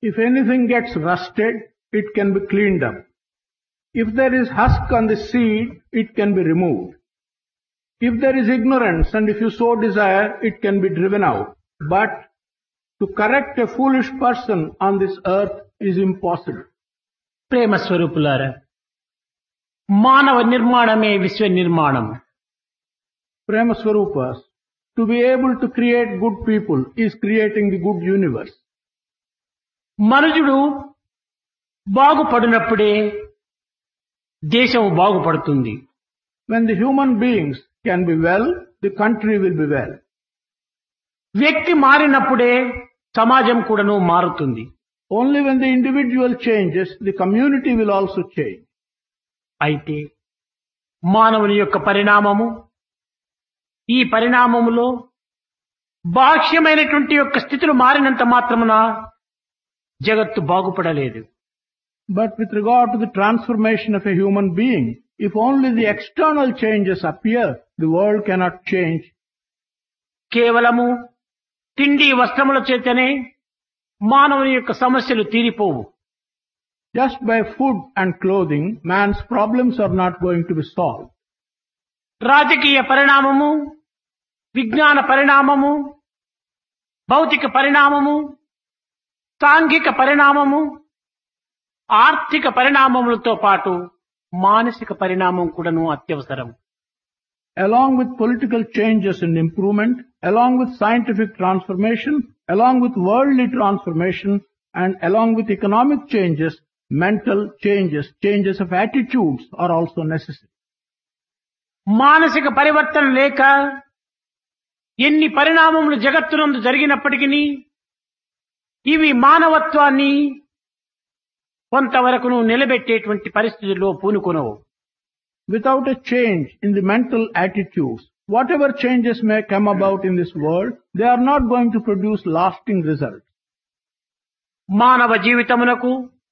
If anything gets rusted, it can be cleaned up. If there is husk on the seed, it can be removed. If there is ignorance and if you so desire, it can be driven out. But to correct a foolish person on this earth is impossible. ప్రేమ స్వరూపులారా, మానవ నిర్మాణమే విశ్వ నిర్మాణం. Prema Swarupas, to be able to create good people is creating the good universe. మనుషుడు బాగుపడినప్పుడే దేశం బాగుపడుతుంది. When the human beings can be well, the country will be well. వ్యక్తి మారినప్పుడే సమాజం కూడాను మారుతుంది. Only when the individual changes, the community will also change. అయితే మానవుని యొక్క పరిణామము, ఈ పరిణామములో బాహ్యమైనటువంటి యొక్క స్థితులు మారినంత మాత్రమున జగత్తు బాగుపడలేదు. But with regard to the transformation of a human being, if only the external changes appear, the world cannot change. కేవలము తిండి వస్త్రముల చేతనే మానవుని యొక్క సమస్యలు తీరిపోవు. Just by food and clothing, man's problems are not going to be solved. రాజకీయ పరిణామము, విజ్ఞాన పరిణామము, భౌతిక పరిణామము, సాంఘిక పరిణామము, ఆర్థిక పరిణామములతో పాటు మానసిక పరిణామం కూడాను అత్యవసరం. Along with political changes and improvement, along with scientific transformation, along with worldly transformation, and along with economic changes, mental changes, changes of attitudes are also necessary. మానసిక పరివర్తన లేక ఎన్ని పరిణామములు జగత్తునందు జరిగినప్పటికీ ఇవి మానవత్వాన్ని కొంతవరకును నిలబెట్టేటువంటి పరిస్థితుల్లో పూనుకొనవు. Without a change in the mental attitudes, whatever changes may come about in this world, they are not going to produce lasting results. మానవ జీవితమునకు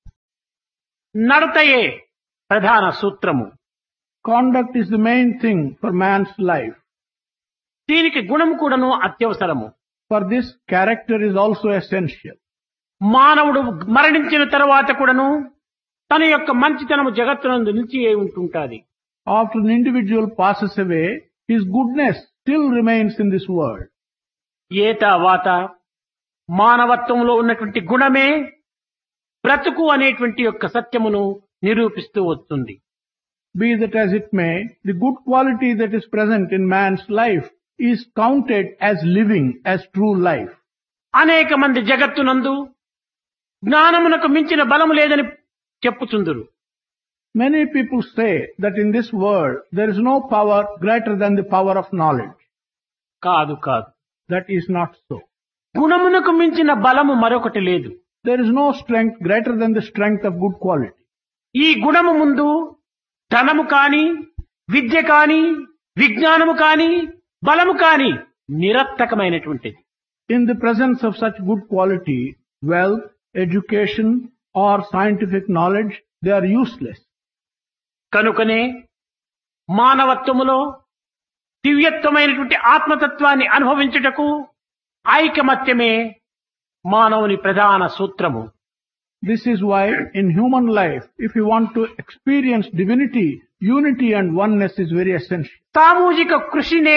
నడతయే ప్రధాన సూత్రము. Conduct is the main thing for man's life. దీనికి గుణము కూడాను అత్యవసరము. For this, character is also essential. మానవుడు మరణించిన తర్వాత కూడాను తన యొక్క మంచితనము జగత్తునందు నిలిచి ఉంటుంటాది. After an individual passes away, his goodness still remains in this world. ఏత వాత మానవత్వంలో ఉన్నటువంటి గుణమే బ్రతుకు అనేటువంటి యొక్క సత్యమును నిరూపిస్తూ వస్తుంది. Be that as it may, the good quality that is present in man's life is counted as living, as true life. అనేక మంది జగత్తునందు జ్ఞానమునకు మించిన బలము లేదని చెప్పుచుందురు. Many people say that in this world there is no power greater than the power of knowledge. కాదు కాదు, That is not so. గుణమునకు మించిన బలము మరొకటి లేదు. There is no strength greater than the strength of good quality. ఈ గుణము ముందు ధనము కాని, విద్య కాని, విజ్ఞానము కాని, బలము కాని నిరర్థకమైనటువంటిది. In the presence of such good quality, wealth, education or scientific knowledge, they are useless. కనుకనే మానవత్వములో దివ్యత్వమైనటువంటి ఆత్మతత్వాన్ని అనుభవించుటకు ఐకమత్యమే మానవుని ప్రధాన సూత్రము. This is why in human life, if you want to experience divinity, unity and oneness is very essential. సామూహిక కృషినే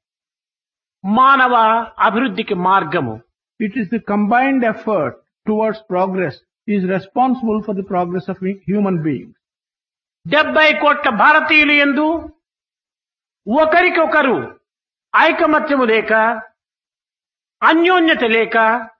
మానవ అభివృద్ధికి మార్గము. It is the combined effort towards progress is responsible for the progress of human beings. 70 కోట్ల భారతీయులు యందు ఒకరికొకరు ఐకమత్యము లేక, అన్యోన్యత లేక,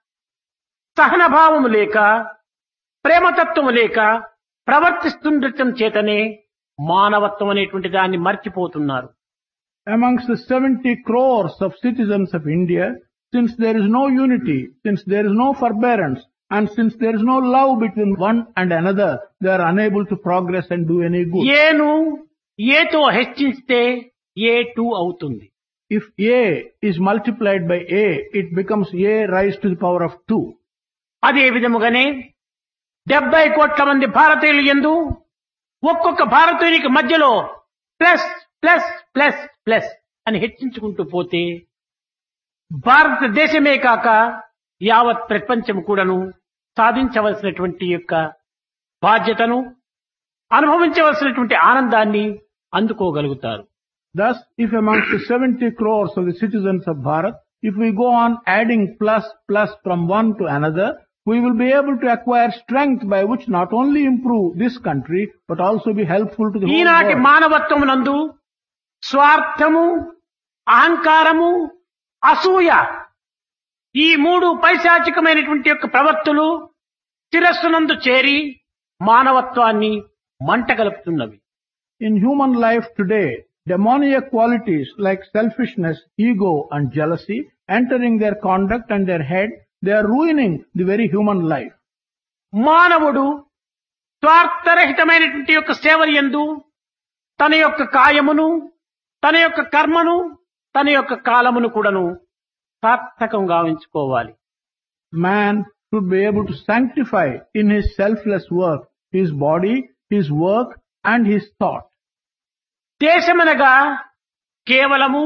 సహనభావము లేక, ప్రేమతత్వము లేక ప్రవర్తిస్తుండటం చేతనే మానవత్వం అనేటువంటి దాన్ని మర్చిపోతున్నారు. Amongst the 70 crores of citizens of India, since there is no unity, since there is no forbearance, and since there is no love between one and another, they are unable to progress and do any good. ఏను ఏతో హెచ్చిస్తే ఏ2 అవుతుంది. If A is multiplied by A, it becomes A raised to the power of 2. అదే విధముగానే 70 కోట్ల మంది భారతీయులు యందు ఒక్కొక్క భారతీయునికి మధ్యలో ప్లస్ ప్లస్ ప్లస్ ప్లస్ అని హెచ్చించుకుంటూ పోతే భారతదేశమే కాక యావత్ ప్రపంచం కూడాను సాధించవలసినటువంటి యొక్క బాధ్యతను, అనుభవించవలసినటువంటి ఆనందాన్ని అందుకోగలుగుతారు. Thus, if amongst the 70 crores of the citizens of Bharat, if we go on adding plus from one to another, we will be able to acquire strength by which not only improve this country, but also be helpful to the whole ఈనాటి world. మానవత్వమునందు స్వార్థము, అహంకారము, అసూయ ఈ మూడు పైశాచికమైనటువంటి యొక్క ప్రవృత్తులు శిరస్సునందు చేరి మానవత్వాన్ని మంటగలుపుతున్నవి. In human life today, demoniac qualities like selfishness, ego and jealousy entering their conduct and their head, they are ruining the very human life. మానవుడు స్వార్థరహితమైనటువంటి యొక్క సేవల యందు తన యొక్క కాయమును, తన యొక్క కర్మను, తన యొక్క కాలమును కూడాను సార్థకంగా గావించుకోవాలి. Man should be able to sanctify in his selfless work his body, his work and his thought. దేశమనగా కేవలము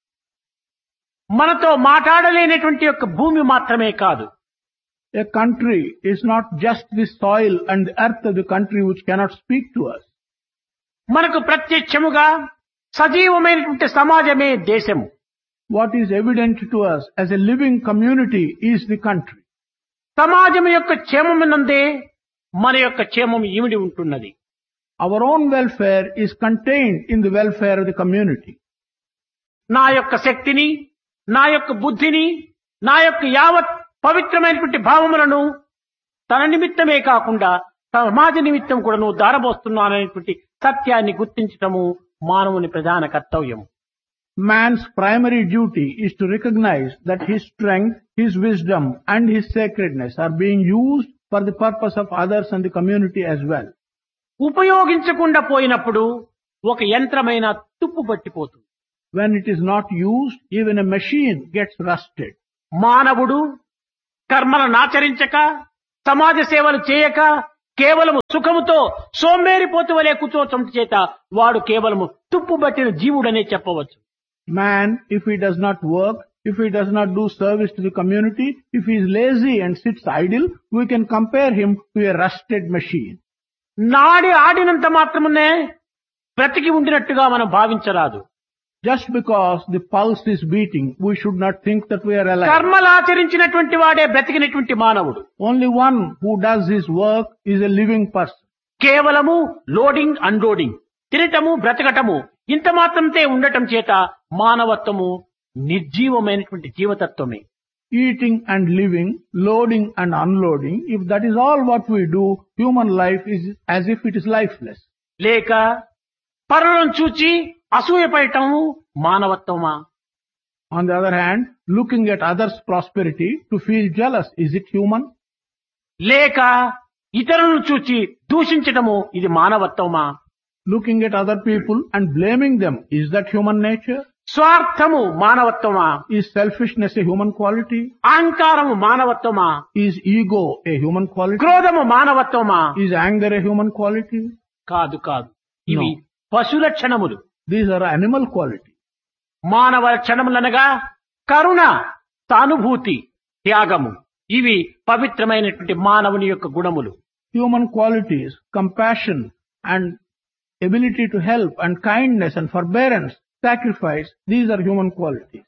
మనతో మాట్లాడలేనటువంటి యొక్క భూమి మాత్రమే కాదు. A country is not just the soil and the earth of the country which cannot speak to us. మనకు ప్రత్యక్షముగా సజీవమైనటువంటి సమాజమే దేశము. What is evident to us as a living community is the country. సమాజం యొక్క క్షేమమునందే మన యొక్క క్షేమం ఇమిడి ఉంటున్నది. Our own welfare is contained in the welfare of the community. నా యొక్క శక్తిని, నా యొక్క బుద్ధిని, నా యొక్క యావత్ పవిత్రమైనటువంటి భావములను తన నిమిత్తమే కాకుండా సమాజ నిమిత్తం కూడాను దారబోస్తున్నాననేటువంటి సత్యాన్ని గుర్తించటము మానవుని ప్రధాన కర్తవ్యం. Man's primary duty is to recognize that his strength, his wisdom and his sacredness are being used for the purpose of others and the community as well. ఉపయోగించకుండా పోయినప్పుడు ఒక యంత్రమైన తుప్పు పట్టిపోతుంది. When it is not used, even a machine gets rusted. మానవుడు కర్మలను ఆచరించక, సమాజ సేవలు చేయక, కేవలము సుఖముతో సోంబేరిపోతు వలె కూర్చోవటం చేత వాడు కేవలము తుప్పుబట్టిన జీవుడనే చెప్పవచ్చు. Man, if he does not work, if he does not do service to the community, if he is lazy and sits idle, we can compare him to a rusted machine. నాడి ఆడినంత మాత్రమే బ్రతికి ఉండినట్టుగా మనం భావించరాదు. Just because the pulse is beating, we should not think that we are alive. కర్మలు ఆచరించినటువంటి వాడే బ్రతికినటువంటి మానవుడు. Only one who does his work is a living person. కేవలము loading unloading, తినటము బ్రతకటము ఇంత మాత్రంతే ఉండటం చేత మానవత్వము నిర్జీవమైనటువంటి జీవతత్వమే. Eating and living, loading and unloading, if that is all what we do, human life is as if it is lifeless. లేక పరులను చూచి అసూయపడటము మానవత్వమా? On the other hand, looking at others' prosperity to feel jealous, is it human? లేక ఇతరులను చూచి దూషించటము ఇది మానవత్వమా? Looking at other people and blaming them, is that human nature? స్వార్థము మానవత్వమా? Is selfishness a human quality? అహంకారము మానవత్వమా? Is ego a human quality? క్రోధము మానవత్వమా? Is anger a human quality? కాదు కాదు, ఇవి పశు లక్షణములు. These are animal quality. మానవ లక్షణములనగా కరుణ, సానుభూతి, త్యాగము ఇవి పవిత్రమైనటువంటి మానవుని యొక్క గుణములు. Human qualities, compassion and ability to help and kindness and forbearance, sacrifice, these are human qualities.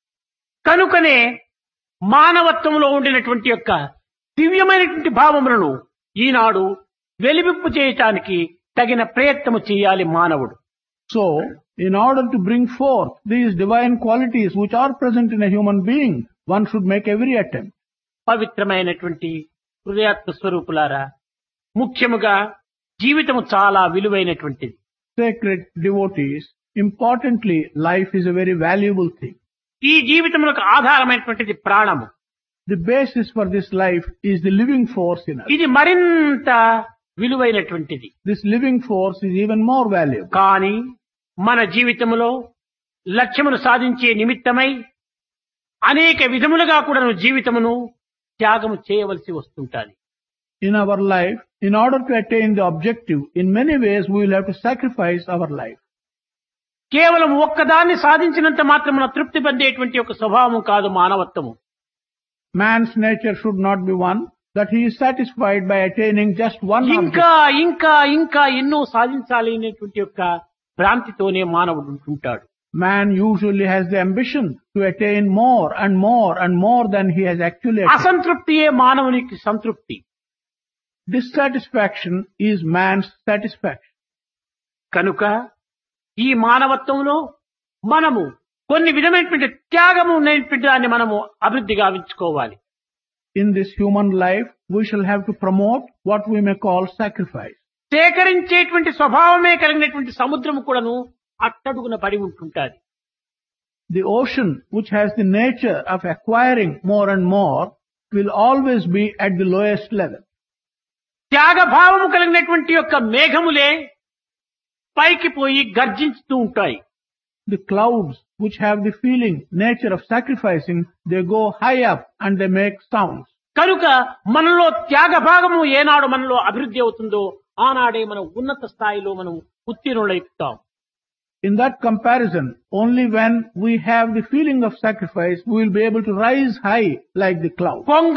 కనుకనే మానవత్వంలో ఉండినటువంటి యొక్క దివ్యమైనటువంటి భావములను ఈనాడు వెలివిప్పు చేయటానికి తగిన ప్రయత్నము చేయాలి మానవుడు. So, in order to bring forth these divine qualities which are present in a human being, one should make every attempt. పవిత్రమైనటువంటి హృదయాత్మ స్వరూపులారా, ముఖ్యముగా జీవితము చాలా విలువైనటువంటిది. Sacred devotees, importantly, life is a very valuable thing. ఈ జీవితములకు ఆధారమైనటువంటిది ప్రాణము. The basis for this life is the living force in us. ఇది మరింత విలువైనటువంటిది. This living force is even more valuable. కానీ మన జీవితంలో లక్ష్యమును సాధించే నిమిత్తమై అనేక విధములుగా కూడా జీవితమును త్యాగము చేయవలసి వస్తుంటాది. In our life, in order to attain the objective, in many ways we will have to sacrifice our life. కేవలం ఒక్కదాన్ని సాధించినంత మాత్రమున తృప్తి పొందేటువంటి ఒక స్వభావం కాదు మానవత్వము. Man's nature should not be one that he is satisfied by attaining just one object. ఇంకా ఇంకా ఇంకా ఎన్నో సాధించాలి అనేటువంటి యొక్క భ్రాంతితోనే మానవుడు ఉంటుంటాడు. Man usually has the ambition to attain more and more and more than he has actually attained. అసంతృప్తియే మానవునికి సంతృప్తి. Dissatisfaction is man's satisfaction. కనుక ఈ మానవత్వంలో మనము కొన్ని విధమైనటువంటి త్యాగము ఉన్నటువంటి దాన్ని మనము అభివృద్ధి గావించుకోవాలి. In this human life, we shall have to promote what we may call sacrifice. సేకరించేటువంటి స్వభావమే కలిగినటువంటి సముద్రము కూడాను అట్టడుగున పడి ఉంటుంటాది. The ocean, which has the nature of acquiring more and more, will always be at the lowest level. త్యాగభావము కలిగినటువంటి యొక్క మేఘములే పైకి పోయి గర్జించుతూ ఉంటాయి. The clouds, which have the feeling, nature of sacrificing, they go high up and they make sounds. కనుక మనలో త్యాగభాగము ఏనాడు మనలో అభివృద్ధి అవుతుందో ఆనాడే మనం ఉన్నత స్థాయిలో మనం ఉత్తీర్ణులైపుతాం. In that comparison, only when we have the feeling of sacrifice, we will be able to rise high like the cloud. కొంగ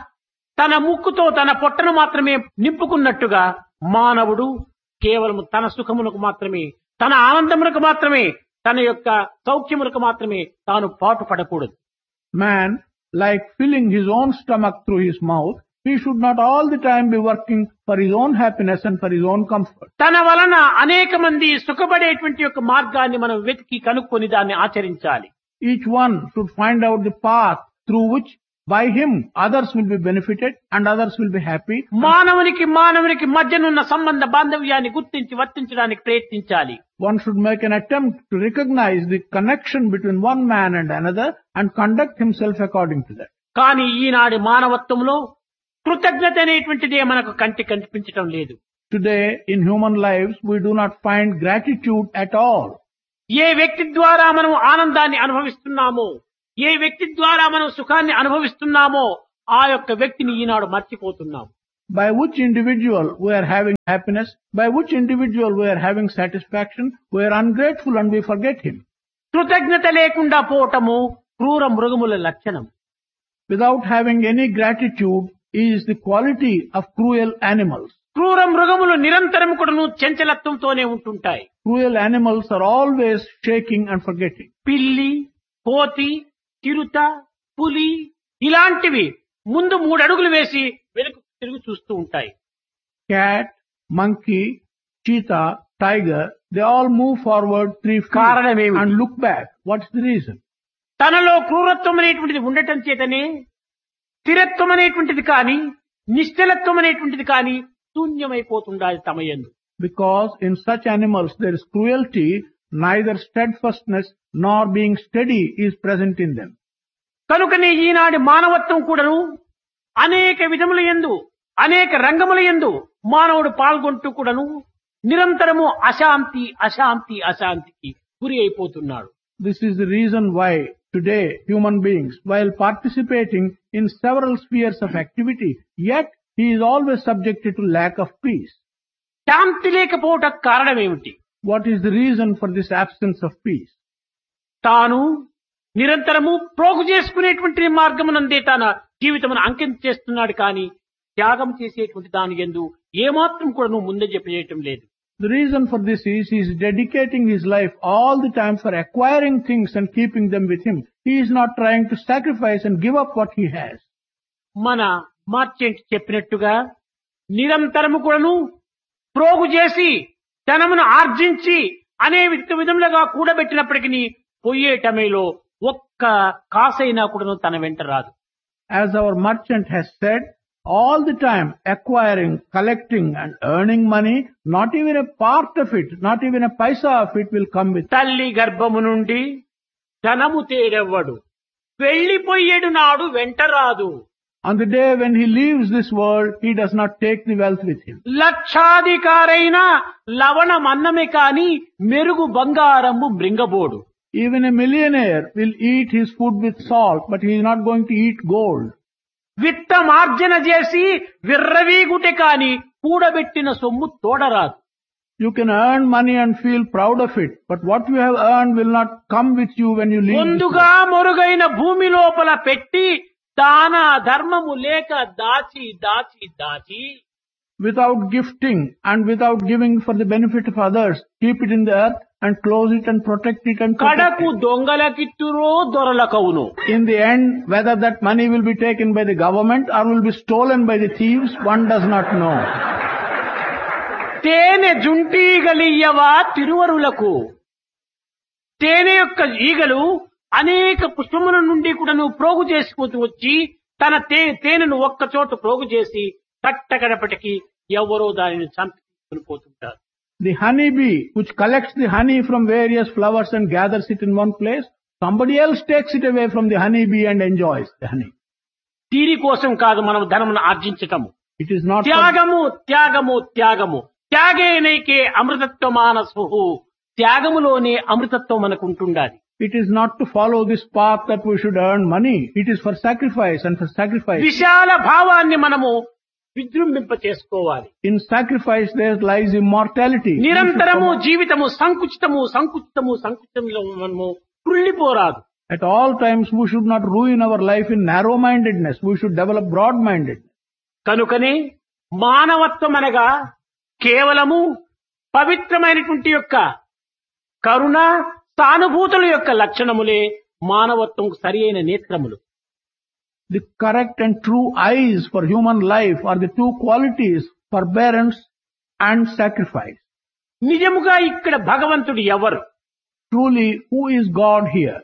తన ముక్కుతో తన పొట్టను మాత్రమే నింపుకున్నట్టుగా మానవుడు కేవలం తన సుఖములకు మాత్రమే, తన ఆనందములకు మాత్రమే, తన యొక్క సౌఖ్యములకు మాత్రమే తాను పాటు పడకూడదు. Man, like filling his own stomach through his mouth, he should not all the time be working for his own happiness and for his own comfort. తన వలన అనేక మంది సుఖపడేటువంటి యొక్క మార్గాన్ని మనం వెతికి కనుక్కొని దాన్ని ఆచరించాలి. Each one should find out the path through which by him others will be benefited and others will be happy. మానవునికి మధ్యనున్న సంబంధ బాంధవ్యాన్ని గుర్తించి వర్తించడానికి ప్రయత్నించాలి. One should make an attempt to recognize the connection between one man and another and conduct himself according to that. కానీ ఈనాటి మానవత్వంలో కృతజ్ఞత అనేటువంటిదే మనకు కంటి కనిపించటం లేదు. Today, in human lives, we do not find gratitude at all. ఏ వ్యక్తి ద్వారా మనం ఆనందాన్ని అనుభవిస్తున్నామో, ఏ వ్యక్తి ద్వారా మనం సుఖాన్ని అనుభవిస్తున్నామో ఆ యొక్క వ్యక్తిని ఈనాడు మర్చిపోతున్నాం. By which individual we are having happiness, by which individual we are having satisfaction, we are ungrateful and we forget him. కృతజ్ఞత లేకుండా పోవటము క్రూర మృగముల లక్షణం. Without having any gratitude is the quality of cruel animals. క్రూర మృగములు నిరంతరం కూడాను చంచలత్వంతోనే ఉంటుంటాయి. Cruel animals are always shaking and forgetting. పిల్లి, కోతి, చిరుత, పులి ఇలాంటివి ముందు 3 అడుగులు వేసి వెనుక తిరిగి చూస్తూ ఉంటాయి. Cat, monkey, cheetah, tiger, they all move forward 3 feet కారణమేమిటి? and look back. What's the reason? తనలో క్రూరత్వం అనేటువంటిది ఉండటం చేతనే స్థిరత్వం అనేటువంటిది కానీ నిశ్చలత్వం అనేటువంటిది కానీ శూన్యమైపోతుండాలి తమయందు. Because in such animals there is cruelty, neither steadfastness nor being steady is present in them. కనుకనే ఈనాటి మానవత్వం కూడాను అనేక విధముల యందు అనేక రంగముల యందు మానవుడు పాల్గొంటూ కూడాను నిరంతరము అశాంతి అశాంతి అశాంతికి గురి అయిపోతున్నాడు. This is the reason why today human beings, while participating in several spheres of activity, yet he is always subjected to lack of peace. శాంతి లేకపోవటం కారణం ఏమిటి? What is the reason for this absence of peace? తాను నిరంతరము ప్రోగు చేసుకునేటువంటి మార్గమునందే తన జీవితమును అంకితం చేస్తున్నాడు కానీ త్యాగం చేసేటువంటి దాని యందు ఏమాత్రం కూడా ముందే చెప్పేయటం లేదు. The reason for this is he is dedicating his life all the time for acquiring things and keeping them with him. He is not trying to sacrifice and give up what he has. మన merchant చెప్పినట్టుగా నిరంతరము కూడాను ప్రోగు చేసి ధనమును ఆర్జించి అనే విధములుగా కూడబెట్టినప్పటికీ పోయే టమేలో ఒక్క కాసైనా కూడాను తన వెంట రాదు. As our merchant has said, all the time acquiring, collecting and earning money, not even a part of it, not even a paisa of it will come with. తల్లి గర్భము నుండి ధనము తేడెవ్వడు, వెళ్లిపోయేడు నాడు వెంట రాదు. On the day when he leaves this world, he does not take the wealth with him. లక్షాధికారైన లవణమన్నమే కాని మెరుగు బంగారము మృంగబోడు. Even a millionaire will eat his food with salt, but he is not going to eat gold. విత్తమార్జన చేసి విర్రవీగుటే కాని కూడబెట్టిన సొమ్ము తోడరాదు. You can earn money and feel proud of it, but what you have earned will not come with you when you leave this ముందుగా world. మొరుగైన భూమి లోపల పెట్టి దాన ధర్మము లేక దాచి దాచి దాచి without gifting and without giving for the benefit of others, keep it in the earth and close it and protect it and protect కడకు it. దొంగలకిట్టురో దొరలకవును. In the end, whether that money will be taken by the government or will be stolen by the thieves, one does not know. తేనె జుంటీగలియ్యవా తిరువరులకు. తేనె యొక్క ఈగలు అనేక పుష్పముల నుండి కూడా నువ్వు ప్రోగు చేసుకుంటూ వచ్చి తన తేనెను ఒక్క చోట ప్రోగు చేసి కట్టగడపటికి ఎవరో దానిని చంపుకొని పోతుంటారు. The honeybee, which collects the honey from various flowers and gathers it in one place, somebody else takes it away from the honeybee and enjoys the honey. దీనికోసం కాదు మనం ధనమును ఆర్జించటము. It is not for, త్యాగము త్యాగము త్యాగము త్యాగేనైకే అమృతత్వమానసు. త్యాగములోనే అమృతత్వం మనకు ఉంటుండాలి. it is not to follow this path that we should earn money. It is for sacrifice, and for sacrifice. విశాల భావాన్ని మనము విజృంభింప చేసుకోవాలి. In sacrifice there lies immortality. నిరంతరము జీవితము సంకుచితము సంకుచితము సంకుచితంలో మనము కృళ్ళిపోరాదు. At all times we should not ruin our life in narrow-mindedness. We should develop broad-mindedness. కనుకనే మానవత్వం అనగా కేవలము పవిత్రమైనటువంటి యొక్క కరుణ సానుభూతుల యొక్క లక్షణములే మానవత్వం సరి అయిన నేత్రములు. The correct and true eyes for human life are the two qualities, forbearance and sacrifice. నిజముగా ఇక్కడ భగవంతుడు ఎవరు? Truly, who is God here?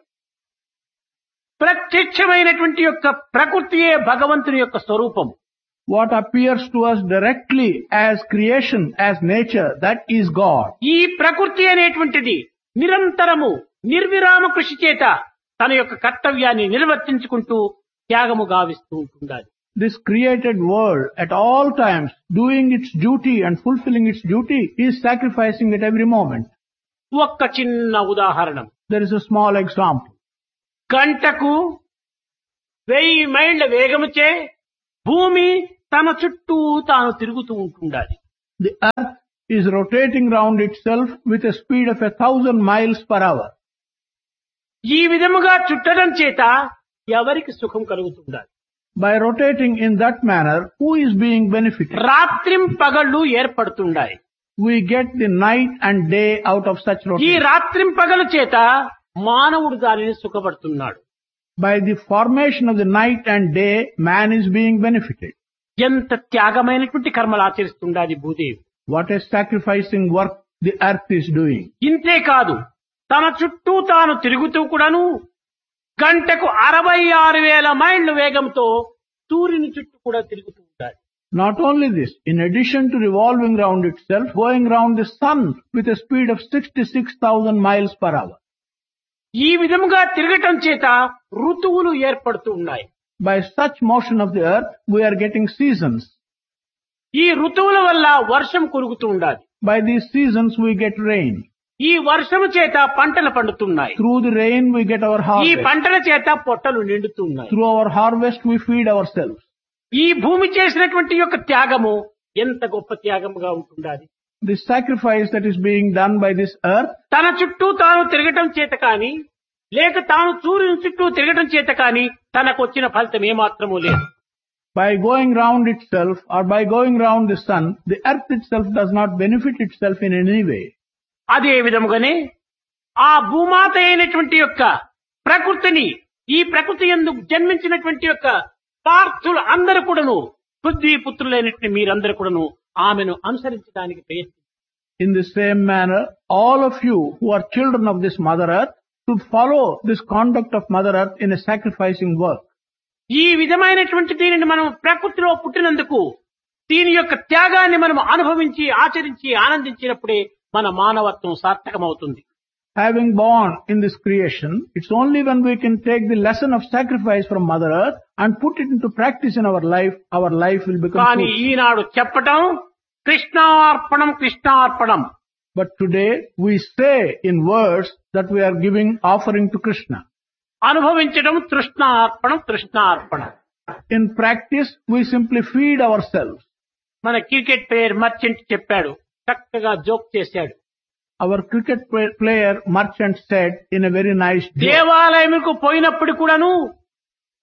ప్రత్యక్షమైనటువంటి యొక్క ప్రకృతియే భగవంతుని యొక్క స్వరూపం. What appears to us directly as creation, as nature, that is God. ఈ ప్రకృతి అనేటువంటిది నిరంతరము నిర్విరామ కృషి చేత తన యొక్క కర్తవ్యాన్ని నిర్వర్తించుకుంటూ త్యాగము గావిస్తూ ఉంటుండాలి. This created world at all times, doing its duty and fulfilling its duty, is sacrificing at every moment. ఒక్క చిన్న ఉదాహరణ. There is a small example. గంటకు 1000 మైళ్ళ వేగముచే భూమి తన చుట్టూ తాను తిరుగుతూ ఉంటుండాలి. The earth is rotating round itself with a speed of 1000 miles per hour. ఈ విధముగా చుట్టడం చేత ఎవరికి సుఖం కలుగుతుండాలి? By rotating in that manner, who is being benefited? రాత్రిం పగళ్ళు ఏర్పడుతుండాయి. We get the night and day out of such ఈ rotation. రాత్రిం పగలు చేత మానవుడు దానిని సుఖపడుతున్నాడు. By the formation of the night and day, man is being benefited. ఎంత త్యాగమైనటువంటి కర్మలు ఆచరిస్తుండాలి Bhudevi. What a sacrificing work the earth is doing. ఇంతే కాదు, తన చుట్టూ తాను తిరుగుతూ కూడాను గంటకు 66,000 మైళ్ళ వేగంతో సూర్యుని చుట్టూ కూడా తిరుగుతూ ఉంటాడు. Not only this, in addition to revolving round itself, going round the sun with a speed of 66,000 miles per hour. ఈ విధముగా తిరగటం చేత ఋతువులు ఏర్పడుతూ ఉన్నాయి. By such motion of the earth, we are getting seasons. ఈ ఋతువుల వల్ల వర్షం కురుగుతూ ఉండాలి. By these seasons, we get rain. ఈ వర్షము చేత పంటలు పండుతున్నాయి. Through the rain, we get our ఈ harvest. పంటల చేత పొట్టలు నిండుతున్నాయి. Through our harvest, we feed ourselves. ఈ భూమి చేసినటువంటి యొక్క త్యాగము ఎంత గొప్ప త్యాగముగా ఉంటుండాలి. The sacrifice that is being done by this earth, తన చుట్టూ తాను తిరగటం చేత కాని లేక తాను సూర్యుని చుట్టూ తిరగటం చేత కాని తనకు వచ్చిన ఫలితం ఏమాత్రమూ లేదు. by going round itself or by going round the sun, the earth itself does not benefit itself in any way. అదే విధముగానే ఆ భూమాత అయినటువంటి యొక్క ప్రకృతిని ఈ ప్రకృతి యందు జన్మించినటువంటి యొక్క పార్థులు అందరూ కూడాను బుద్ధి పుత్రులైనటువంటి మీరందరూ కూడాను ఆమెను అనుసరించడానికి ప్రయత్నించారు. In the same manner, all of you who are children of this Mother Earth should follow this conduct of Mother Earth in a sacrificing work. ఈ విధమైనటువంటి దీనిని మనం ప్రకృతిలో పుట్టినందుకు దీని యొక్క త్యాగాన్ని మనం అనుభవించి ఆచరించి ఆనందించినప్పుడే మన మానవత్వం సార్థకమవుతుంది. Having born in this creation, it's only when we can take the lesson of sacrifice from Mother Earth and put it into practice in our life will become కానీ fruitful. ఈనాడు చెప్పటం కృష్ణార్పణం కృష్ణార్పణం. But today we say in words that we are giving offering to Krishna. అనుభవించడం తృష్ణార్పణం తృష్ణార్పణం. In practice, we simply feed ourselves. మన cricket player merchant చెప్పాడు, చక్కగా joke చేశాడు. Our cricket player Merchant said in a very nice joke. దేవాలయంకు పోయినప్పుడు కూడాను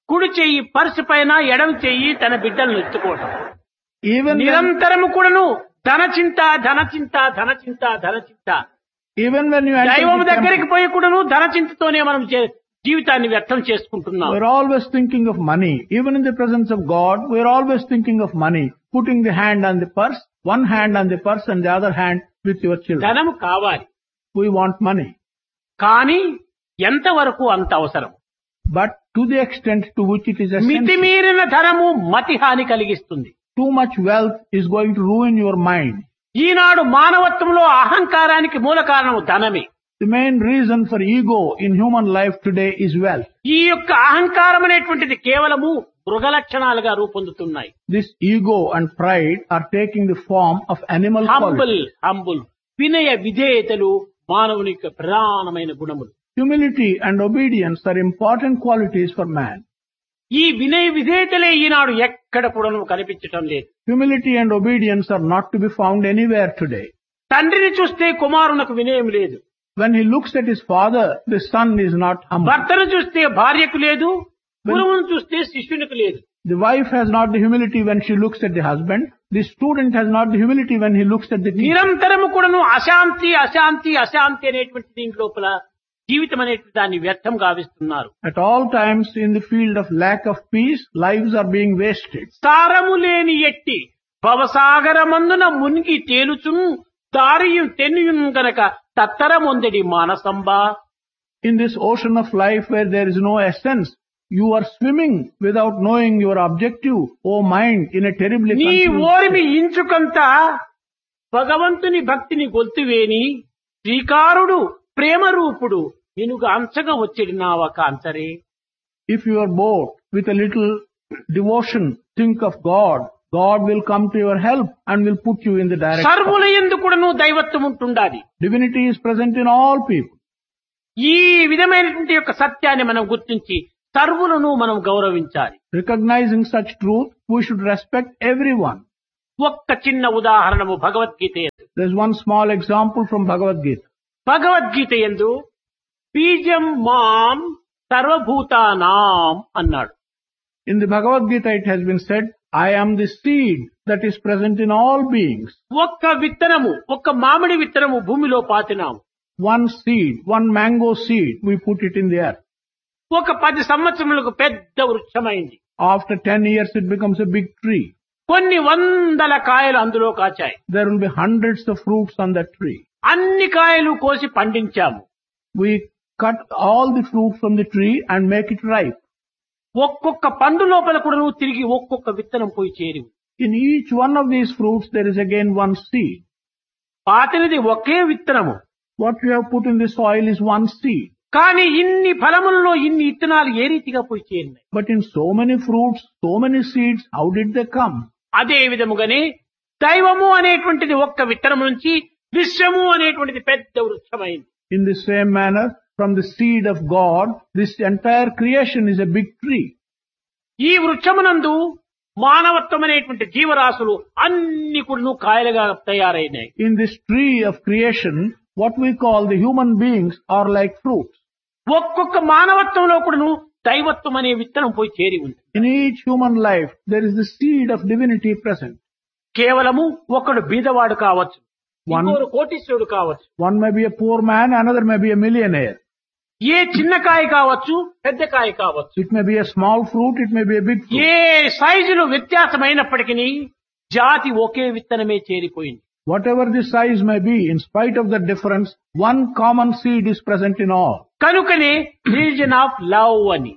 కుడి చెయ్యి purse పైన, ఎడమ చెయ్యి తన బిడ్డలను ఎత్తుకోవటం. Even when, నిరంతరము కూడాను ధనచింత ధనచింత ధనచింత ధనచింత. even when you enter దైవం the temple, దగ్గరికి పోయి కూడాను ధనచింతతోనే మనం జీవితాన్ని వ్యర్థం చేసుకుంటున్నాం. we're always thinking of money. Even in the presence of God, we're always thinking of money. Putting the hand on the purse, one hand on the purse and the other hand with your children. ధనము కావాలి, We want money. కానీ ఎంతవరకు అంత అవసరం. But to the extent to which it is essential. మితిమీరిన ధనము మతి హాని కలిగిస్తుంది. Too much wealth is going to ruin your mind. ఈనాడు మానవత్వంలో అహంకారానికి మూల కారణం ధనమే. The main reason for ego in human life today is wealth. ఈ యొక్క అహంకారం అనేటువంటిది కేవలము మృగ లక్షణాలుగా రూపొందుతున్నాయి. This ego and pride are taking the form of animal qualities. Humble వినయ విధేయతలు మానవుని యొక్క ప్రధానమైన గుణములు. Humility and obedience are important qualities for man. ఈ వినయ విధేయతలే ఈనాడు ఎక్కడ కూడా కనిపించటం లేదు. Humility and obedience are not to be found anywhere today. తండ్రిని చూస్తే కుమారునకు వినయం లేదు. When he looks at his father, the son is not humble. భర్తను చూస్తే భార్యకు లేదు, గురువును చూస్తే శిష్యునికి లేదు. The wife has not the humility when she looks at the husband. The student has not the humility when he looks at the teacher. నిరంతరము కూడాను అశాంతి అశాంతి అశాంతి అనేటువంటి దీని లోపల జీవితం అనేటువంటి దాన్ని వ్యర్థం గావిస్తున్నారు. At all times in the field of lack of peace, lives are being wasted. సారము లేని ఎట్టి భవసాగరమందున మునిగి తేలుచున్ దారియుం తెన్నియుం గనక తత్తరమొందడి మానసంబా. In this ocean of life where there is no essence, you are swimming without knowing your objective, O mind, in a terribly నీ confused ఓరిమి state. ఇంచుకంత భగవంతుని భక్తిని గొల్తువేని శ్రీకారుడు ప్రేమ రూపుడు నినుగా అంచగా వచ్చేది నావ కాంచరే. If you are bored with a little devotion, think of God. God will come to your help and will put you in the direction. సర్వుల యందు కూడాను దైవత్వం ఉంటుండాలి. Divinity is present in all people. ఈ విధమైనటువంటి యొక్క సత్యాన్ని మనం గుర్తించి సర్వులను మనం గౌరవించాలి. Recognizing such truth, we should respect everyone. ఒక్క చిన్న ఉదాహరణము భగవద్గీత యందు. There's one small example from Bhagavad Gita. Bhagavad Gita యందు బీజం మాం సర్వభూతానాం అన్నాడు. In the Bhagavad Gita it has been said, I am the seed that is present in all beings. ఒక్క విత్తనము, ఒక్క మామిడి విత్తనము భూమిలో పాతినాము. One seed, one mango seed, we put it in the earth. ఒక 10 సంవత్సరములకు పెద్ద వృక్షమైంది. After 10 years it becomes a big tree. కొన్ని వందల కాయలు అందులో కాచాయి. There will be hundreds of fruits on that tree. అన్ని కాయలు కోసి పండించాము. We cut all the fruit from the tree and make it ripe. ఒక్కొక్క పండు లోపల కూడా నువ్వు తిరిగి ఒక్కొక్క విత్తనం పోయి చేరి. In each one of these fruits there is again one seed. పాతినది ఒకే విత్తనము. What you have put in the soil is one seed. కానీ ఇన్ని ఫలములలో ఇన్ని విత్తనాలు ఏ రీతిగా పోయి చేరినాయి. But in so many fruits, so many seeds, how did they come? అదే విధముగానే దైవము అనేటువంటిది ఒక్క విత్తనం నుంచి విశ్వము అనేటువంటిది పెద్ద వృక్షమైంది. In the same manner, from the seed of God, this entire creation is a big tree. ఈ వృక్షమునందు మానవత్వం అనేటువంటి జీవరాశులు అన్ని కూడా కాయలుగా తయారైనాయి. In this tree of creation, what we call the human beings are like fruits. ఒక్కొక్క మానవత్వంలో కూడా దైవత్వం అనే విత్తనం పోయి చేరి ఉంది. In each human life, there is the seed of divinity present. కేవలము ఒకడు బీదవాడు కావచ్చు, One- ఇంకొకడు కోటీశ్వరుడు కావచ్చు, One may be a poor man, another may be a millionaire. ఏ చిన్న కాయ కావచ్చు, పెద్ద కాయ కావచ్చు, It may be a small fruit, it may be a big fruit. ఏ సైజులు వ్యత్యాసమైనప్పటికీ జాతి ఒకే విత్తనమే చేరిపోయింది. Whatever the size may be, in spite of the difference, one common seed is present in all. కనుకనే రిలీజన్ ఆఫ్ లవ్ అని,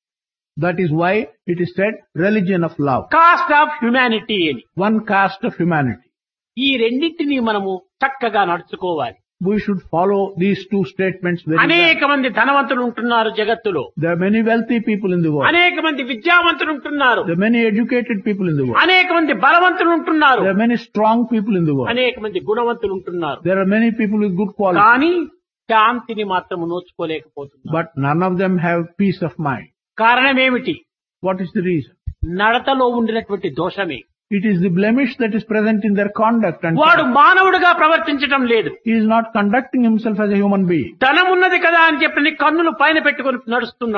That is why it is said religion of love. Cost of humanity అని. One caste of humanity. ఈ రెండింటినీ మనము చక్కగా నడుచుకోవాలి. We should follow these two statements very well. అనేక మంది ధనవంతులు ఉంటున్నారు జగత్తులో, There are many wealthy people in the world. అనేక మంది విద్యావంతులు ఉంటున్నారు, There are many educated people in the world. అనేక మంది బలవంతులు ఉంటున్నారు, There are many strong people in the world. అనేక మంది గుణవంతులు ఉంటున్నారు. There are many people with good qualities. కానీ శాంతిని మాత్రం నోచుకోలేకపోతున్నారు. But none of them have peace of mind. కారణం ఏమిటి? What is the reason? నడతలో ఉండినటువంటి దోషమే. It is the blemish that is present in their conduct, and వాడు మానవుడిగా ప్రవర్తించటం లేదు. he is not conducting himself as a human being. ధనం ఉన్నది కదా అని చెప్పి కన్నులు పైన పెట్టుకొని నడుస్తున్నాడు.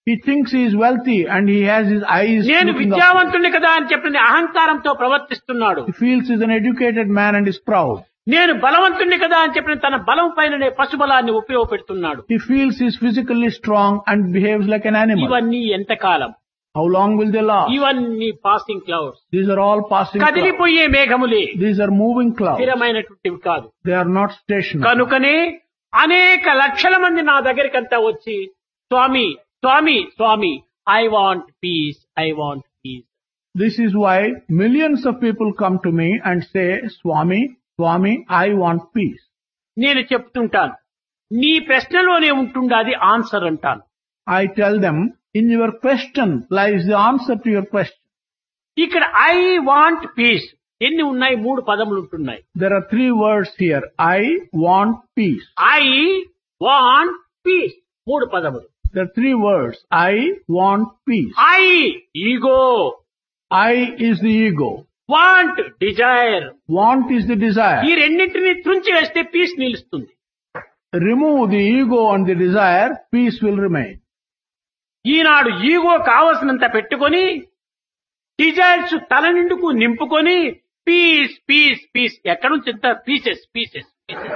He thinks he is wealthy and he has his eyes నేను looking up. విద్యావంతుణ్ణి కదా అని చెప్పిన అహంకారంతో ప్రవర్తిస్తున్నాడు. He feels he is an educated man and is proud. నేను బలవంతుణ్ణి కదా అని చెప్పిన తన బలం పైననే పశుబలాన్ని ఉపయోగపెడుతున్నాడు. He feels he is physically strong and behaves like an animal. ఇవన్నీ ఎంతకాలం? How long will they last? ఇవన్నీ passing clouds, These are all passing clouds. కదిలిపోయే మేఘములే, These are moving clouds. స్థిరమైనటువంటివి కాదు. They are not stationary. కనుకనే అనేక లక్షల మంది నా దగ్గరికంతా వచ్చి స్వామి స్వామి స్వామి I want peace, I want peace. This is why millions of people come to me and say, Swami, Swami, I want peace. నేను చెప్తుంటాను, నీ ప్రశ్నలోనే ఉంటుండాది ఆన్సర్ అంటాను. I tell them, in your question lies the answer to your question. ఇక్కడ I want peace ఎన్ని ఉన్నాయి? 3 పదములు ఉంటున్నాయి. There are 3 words here. I want peace. I want peace 3 పదములు. There are 3 words. I want peace. I ego, I is the ego. Want Dzire. Want is the ఈ desire. రెండింటిని త్రుంచి వేస్తే piece నిలుస్తుంది. Remove the ego and the desire, peace will remain. Eenadu ego కావలసినంత పెట్టుకొని desires తల నిండుకు నింపుకొని piece piece piece ఎక్కడి నుంచి ఎంత pieces pieces pieces.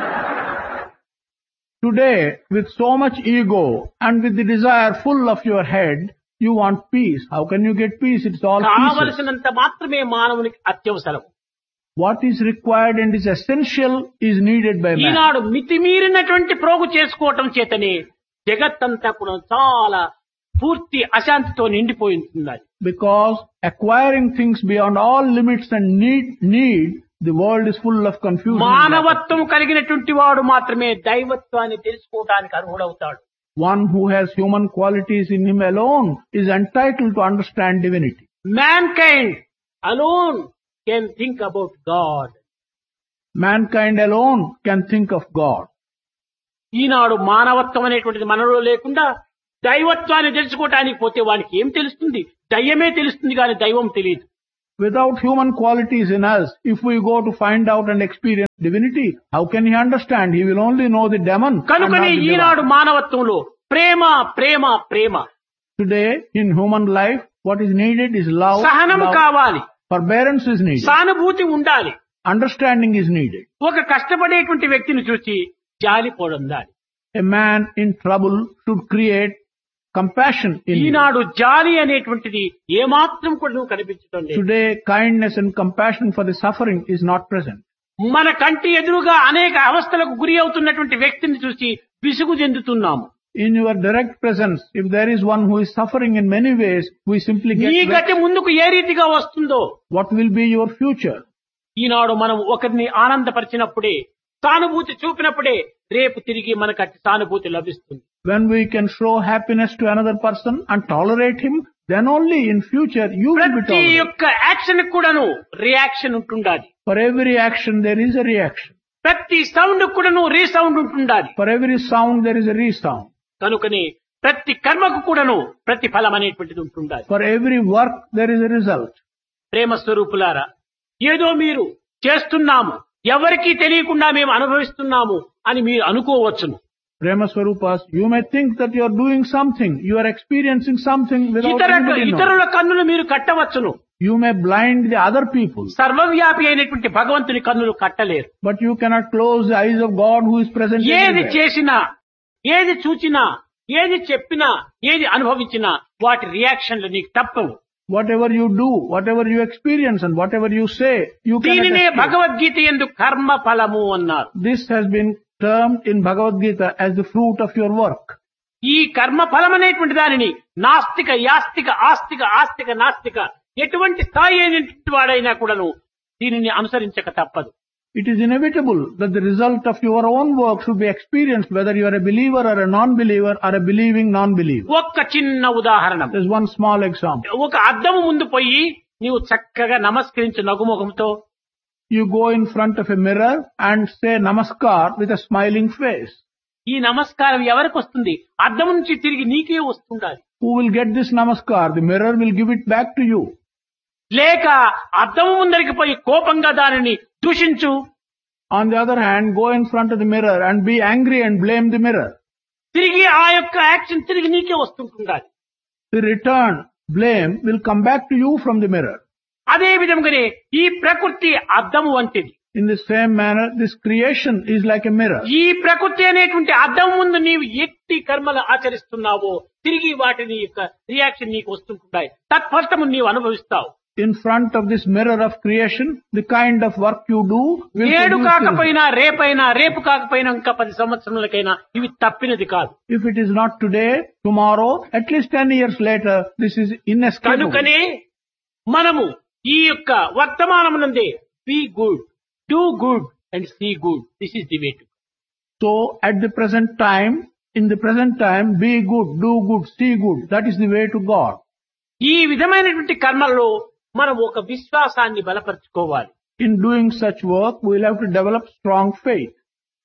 Today, with so much ego and with the desire full of your head, you want peace. How can you get peace? It's all pieces. కావలసినంత మాత్రమే మానవునికి అత్యవసరం. What is required and is essential is needed by man. ఈనాడు మితిమీరినటువంటి ప్రోగు చేసుకోవటం చేతనే జగత్తంతా కూడా చాలా పూర్తి అశాంతితో నిండిపోయి ఉంటుంది. Because acquiring things beyond all limits and need, the world is full of confusion. మానవత్వం కలిగినటువంటి వాడు మాత్రమే దైవత్వాన్ని తెలుసుకోవడానికి అర్హుడవుతాడు. One who has human qualities in him alone is entitled to understand divinity. Mankind alone can think about God. Mankind alone can think of God. ఈనాడు మానవత్వం అనేటువంటిది మనలో లేకుండా దైవత్వాన్ని తెలుసుకోవటానికి పోతే వానికి ఏం తెలుస్తుంది? దయ్యమే తెలుస్తుంది కానీ దైవం తెలియదు. Without human qualities in us, if we go to find out and experience divinity, how can he understand? He will only know the demon. and not కనుకనే the divine. Eenadu మానవత్వంలో Prema Prema Prema, Today, in human life, what is needed is love. సహనం love. కావాలి, Forbearance is needed. సానుభూతి ఉండాలి. Understanding is needed. ఒక కష్టపడేటువంటి వ్యక్తిని చూసి జాలి పొందాలి. A man in trouble should create compassion in him. ఈనాడు జాలి అనేటువంటిది ఏమాత్రం కూడా నువ్వు కనిపించడం లేదు. Today, kindness and compassion for the suffering is not present. మన కంటి ఎదురుగా అనేక అవస్థలకు గురి అవుతున్నటువంటి వ్యక్తిని చూసి విసుగు చెందుతున్నాము. In your direct presence, if there is one who is suffering in many ways, we simply get నీ vexed. గతి ముందుకు ఏ రీతిగా వస్తుందో, What will be your future? ఈనాడు మనం ఒకరిని ఆనందపరిచినప్పుడే, సానుభూతి చూపినప్పుడే రేపు తిరిగి మనకు అట్టి సానుభూతి లభిస్తుంది. When we can show happiness to another person and tolerate him, then only in future you will be ప్రతి tolerated. యొక్క యాక్షన్ కూడాను రియాక్షన్ ఉంటుండాలి. For every action there is a reaction. ప్రతి సౌండ్ కూడాను రీసౌండ్ ఉంటుండాలి. For every sound there is a resound. కనుకనే ప్రతి కర్మకు కూడాను ప్రతిఫలం అనేటువంటిది ఉంటుండాలి. For every work there is a result. ప్రేమ స్వరూపులారా, ఏదో మీరు చేస్తున్నాము, ఎవరికీ తెలియకుండా మేము అనుభవిస్తున్నాము అని మీరు అనుకోవచ్చును. Prema Swarupas, you may think that you are doing something, you are experiencing something without anybody knowing. ఇతరుల కన్నులు మీరు కట్టవచ్చును, You may blind the other people, సర్వవ్యాపి అయినటువంటి భగవంతుని కన్నులు కట్టలేరు. but you cannot close the eyes of God who is present ఏది everywhere. చేసినా, ఏది చూచినా, ఏది చెప్పినా, ఏది అనుభవించినా వాటి రియాక్షన్లు నీకు తప్పవు. Whatever you do, whatever you experience and whatever you say, you దీనినే cannot escape. భగవద్గీత యందు కర్మ ఫలము అన్నారు. This has been termed in Bhagavad Gita as the fruit of your work. ఈ కర్మ ఫలం అనేటువంటి దానిని నాస్తిక, యాస్తిక, ఆస్తిక, ఆస్తిక, నాస్తిక ఎటువంటి స్థాయి అయినటువంటి వాడైనా కూడాను దీనిని అనుసరించక తప్పదు. It is inevitable that the result of your own work should be experienced whether you are a believer or a non-believer or a believing non-believer. ఒక్క చిన్న ఉదాహరణ, There's one small example. ఒక అద్దము ముందు పోయి నీవు చక్కగా నమస్కరించు నగుముఖంతో. You go in front of a mirror and say namaskar with a smiling face. ఈ నమస్కారం ఎవరికి వస్తుంది? అద్దం నుంచి తిరిగి నీకే వస్తుండాలి. Who will get this namaskar? The mirror will give it back to you. లేక అద్దం ముందరికి పోయి కోపంగా దానిని దూషించు. On the other hand, go in front of the mirror and be angry and blame the mirror. తిరిగి ఆ యొక్క యాక్షన్ తిరిగి నీకే వస్తుంటుండాలి. The return blame will come back to you from the mirror. అదే విధంగానే ఈ ప్రకృతి అద్దము వంటిది. In the same manner, this creation is like a mirror. ఈ ప్రకృతి అనేటువంటి అద్దం ముందు నీవు ఎట్టి కర్మలు ఆచరిస్తున్నావో తిరిగి వాటిని యొక్క రియాక్షన్ నీకు వస్తుంటాయి. తత్ఫలితము నీవు అనుభవిస్తావు. In front of this mirror of creation, the kind of work you do will నేడు produce కాకపోయినా రేపైనా రేపు కాకపోయినా ఇంకా 10 సంవత్సరాలకైనా ఇవి తప్పినది కాదు. If it is not today, tomorrow, at least 10 years later, this is inescapable. కనుకనే మనము ఈ యొక్క వర్తమానమునందే be good, do good and see good. This is the way to. So, at the present time, in the present time, be good, do good, see good. That is the way to God. ఈ విధమైనటువంటి కర్మల్లో మనం ఒక విశ్వాసాన్ని బలపరుచుకోవాలి. In doing such work, we will have to develop strong faith.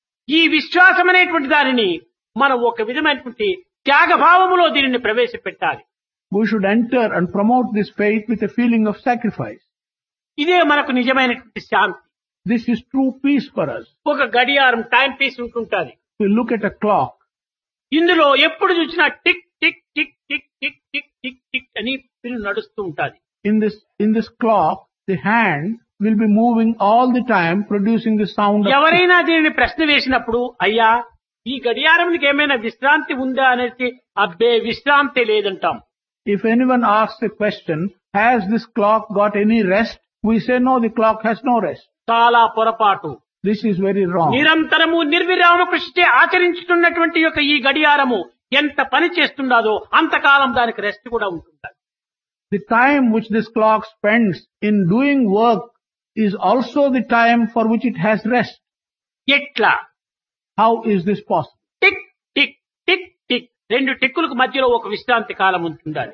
ఈ విశ్వాసం అనేటువంటి దానిని మనం ఒక విధమైనటువంటి త్యాగభావములో దీనిని ప్రవేశపెట్టాలి. We should enter and promote this faith with a feeling of sacrifice. ఇదే మనకు నిజమైనటువంటి శాంతి. This is true peace for us. ఒక గడియారం time piece ఉంటుంటది. We look at a clock. ఇందులో ఎప్పుడు చూసినా tick tick tick tick tick tick tick tick అని pin నడుస్తూ ఉంటది. In this clock, the hand will be moving all the time, producing the sound of ఎవరైనా దీనిని ప్రశ్న వేసినప్పుడు అయ్యా ఈ గడియారానికి ఏమైనా విశ్రాంతి ఉందా అనేది అబ్బే విశ్రాంతి లేదంటాం. If anyone asks a question, has this clock got any rest? We say no, the clock has no rest. చాలా పొరపాటు. This is very wrong. నిరంతరము నిర్విరామ కృషి ఆచరించుతున్నటువంటి యొక్క ఈ గడియారము ఎంత పని చేస్తుండదో అంతకాలం దానికి రెస్ట్ కూడా ఉంటుంది. The time which this clock spends in doing work is also the time for which it has rest. ఎట్లా? How is this possible? Tick tick tick tick రెండు టిక్కులకు మధ్యలో ఒక విశ్రాంతి కాలం ఉంటుండాలి.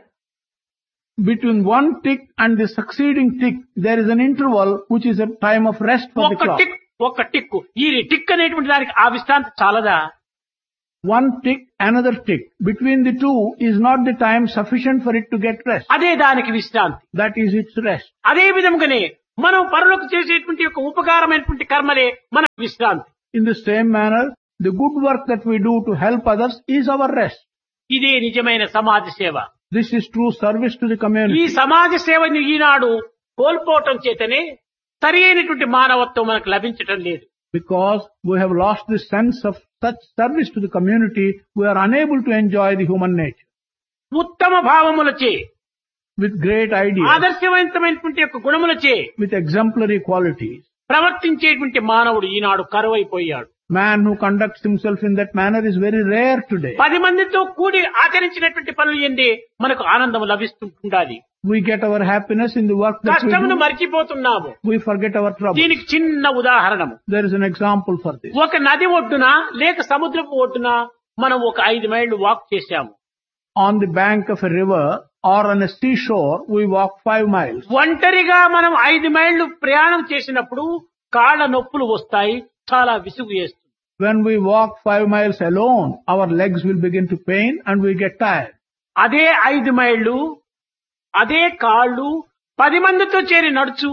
Between one tick and the succeeding tick, there is an interval which is a time of rest for the clock. ఒక టిక్కు ఈ tick అనేటువంటి దానికి ఆ విశ్రాంతి చాలదా? One tick, another tick. Between the two is not the time sufficient for it to get rest. అదే దానికి విశ్రాంతి. That is its rest. అదే విధంగానే మనం పరులకు చేసేటువంటి యొక్క ఉపకారమైనటువంటి కర్మలే మన విశ్రాంతి. In the same manner, the good work that we do to help others is our rest. ఇదే నిజమైన సమాజ సేవ. This is true service to the ఈ community. సమాజ సేవని ఈనాడు కోల్పోవటం చేతనే సరి అయినటువంటి మానవత్వం మనకు లభించటం లేదు. Because we have lost the sense of such service to the community, we are unable to enjoy the human nature. ఉత్తమ భావములచే, With great ideas, ఆదర్శవంతమైనటువంటి యొక్క గుణములచే with exemplary qualities. ప్రవర్తించేటువంటి మానవుడు ఈనాడు కరువైపోయాడు. Man who conducts himself in that manner is very rare today. 10 మందితో కూడి ఆచరించినటువంటి పనులు ఎందే మనకు ఆనందం లభిస్తుండాలి. We get our happiness in the work that we కష్టమును do. మర్చిపోతున్నాము. We forget our trouble. దీనికి చిన్న ఉదాహరణము. There is an example for this. ఒక నది ఒడ్డున లేక సముద్రపు ఒడ్డున మనం ఒక 5 మైళ్ళు వాక్ చేశాము. On the bank of a river or on a seashore, we walk 5 miles. ఒంటరిగా మనం 5 మైళ్ళు ప్రయాణం చేసినప్పుడు కాళ్ళ నొప్పులు వస్తాయి, చాలా విసుగు వేస్తుంది. When we walk 5 miles alone, our legs will begin to pain and we get tired. అదే 5 మైళ్ళు అదే కాళ్ళు 10 మందితో చేరి నడుచు.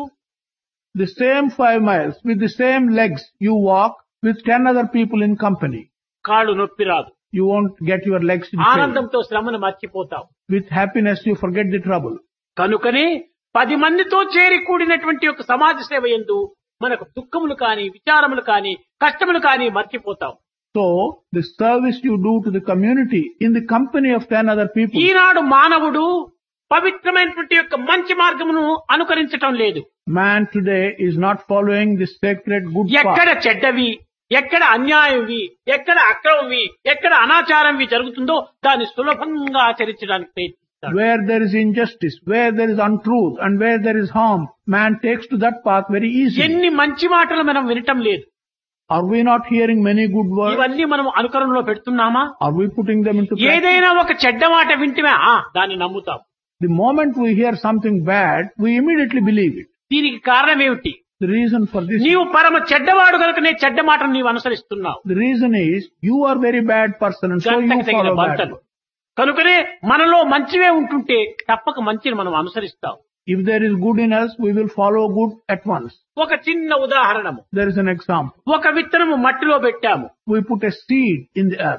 The same 5 miles with the same legs you walk with 10 other people in company. కాళ్ళు నొప్పి రాదు. You won't get your legs in pain. ఆనందంతో శ్రమను మర్చిపోతావు. With happiness you forget the trouble. కనుకనే 10 మందితో చేరి కూడినటువంటి ఒక సమాజ సేవ యందు మనకు దుఃఖములు కాని విచారములు కాని కష్టములు కాని మర్చిపోతాం. So, the service you do to the community in the company of 10 other people. ఈనాడు మానవుడు పవిత్రమైనటువంటి యొక్క మంచి మార్గమును అనుకరించటం లేదు. Man today is not following the sacred good ఎక్కడ path. చెడ్డవి, ఎక్కడ అన్యాయంవి, ఎక్కడ అక్రమంవి, ఎక్కడ అనాచారంవి జరుగుతుందో దాన్ని సులభంగా ఆచరించడానికి ప్రయత్నిస్తాడు. Where there is injustice, where there is untruth, and where there is harm, man takes to that path very easily. ఎన్ని మంచి మాటలు మనం వినటం లేదు. Are we not hearing many good words? ఇవన్నీ మనం అనుకరణలో పెడుతున్నామా? Are we putting them into practice? ఏదైనా ఒక చెడ్డ మాట వింటమే దాన్ని నమ్ముతాం. The moment we hear something bad, we immediately believe it. దీనికి కారణం ఏమిటి? The reason for this, నీవు పరమ చెడ్డవాడు కనుకనే చెడ్డ మాటను నీవు అనుసరిస్తున్నావు. the reason is you are very bad person and so you గంటకు తగిన follow bad. బంటలు. కనుకనే మనలో మంచివే ఉంటుంటే తప్పక మంచిని మనం అనుసరిస్తాం. If there is good in us, we will follow good at once. ఒక చిన్న ఉదాహరణము. There is an example. ఒక విత్తనము మట్టిలో పెట్టాము. We put a seed in the earth.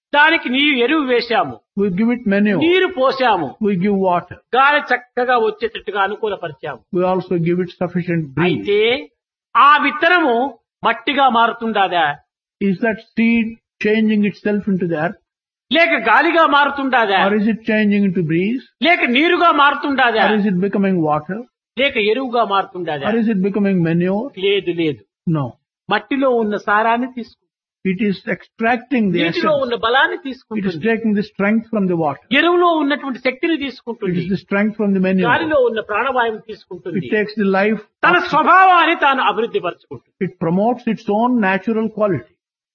దానికి ఎరువు వేశాము, we give it manure, నీరు పోసాము, we give water, గాలి చక్కగా వచ్చేటట్టుగా అనుకూలపరిచాము. we also give it sufficient breeze. అయితే ఆ విత్తనము మట్టిగా మారుతుండాదా, Is that seed changing itself into the earth, లేక గాలిగా మారుతుండాదా, or is it changing into breeze, లేక నీరుగా మారుతుండాదా, or is it becoming water, లేక ఎరువుగా మారుతుండాదా? or is it becoming manure? లేదు లేదు. No. మట్టిలో ఉన్న సారాన్ని తీసుకుంటుంది, It is extracting the నీటిలో essence. ఉన్న బలాన్ని It is తీసుకుంటుంది, taking the strength from the water. ఎరువులో ఉన్నటువంటి శక్తిని It తీసుకుంటుంది, is the strength from the manure. గాలిలో ఉన్న ప్రాణవాయువుని తీసుకుంటుంది, It takes the life. తన స్వభావాన్ని తాను అభివృద్ధి పరచుకుంటుంది. It promotes its own natural quality.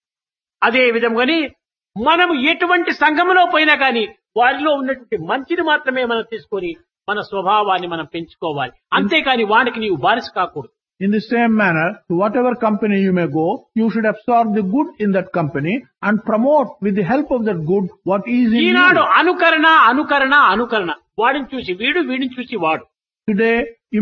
అదే విధంగాని మనము ఎటువంటి సంఘములో పోయినా కానీ వారిలో ఉన్నటువంటి మంచిని మాత్రమే మనం తీసుకొని మన స్వభావాన్ని మనం పెంచుకోవాలి. అంతేకాని వానికి నీవు బానిస కాకూడదు. In the same manner, to whatever company you may go, you should absorb the good in that company and promote with the help of that good what is in Eenadu you. అనుకరణ అనుకరణ అనుకరణ, వాడిని చూసి వీడు, వీడిని చూసి వాడు. Today,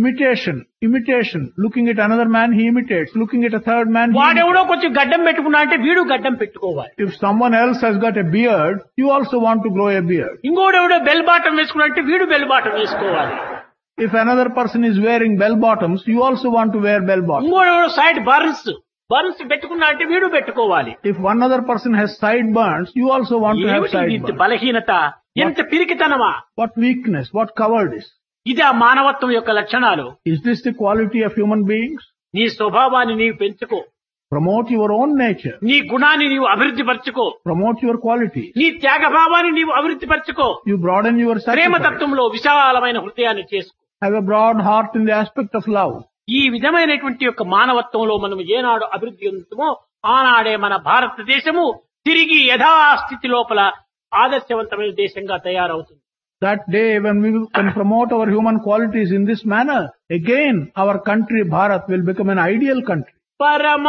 imitation. Looking at another man, he imitates. Looking at a third man, he imitates. వాడెవడో కొంచెం గడ్డం పెట్టుకున్నా అంటే వీడు గడ్డం పెట్టుకోవాలి. If someone else has got a beard, you also want to grow a beard. ఇంకోడెవడో bell bottom వేసుకున్నా అంటే వీడు బెల్ బాటం వేసుకోవాలి. If another person is wearing bell bottoms, you also want to wear bell bottoms. ఇంకోడెవడో side burns పెట్టుకున్నా అంటే వీడు పెట్టుకోవాలి. If one other person has sideburns, you also want to have ఏమిటి ఇంత sideburns. బలహీనత, ఎంత పిరికితనమా? What weakness, what cowardice. ఇది ఆ మానవత్వం యొక్క లక్షణాలు. Is this the quality of human beings? నీ స్వభావాన్ని నీవు పెంచుకో, Promote your own nature. నీ గుణాన్ని నీవు అభివృద్ధి పరచుకో, Promote your qualities. నీ త్యాగభావాన్ని నీవు అభివృద్ధి పరచుకో, You broaden your sacrifice. ప్రేమతత్వంలో విశాలమైన హృదయాన్ని చేసుకో. Have a broad heart in the aspect of love. ఈ విధమైనటువంటి యొక్క మానవత్వంలో మనం ఏనాడు అభివృద్ధి చెందుతామో ఆనాడే మన భారతదేశము తిరిగి యథాస్థితి లోపల ఆదర్శవంతమైన దేశంగా తయారవుతుంది. That day when we can promote our human qualities in this manner, again our country Bharat will become an ideal country. పరమ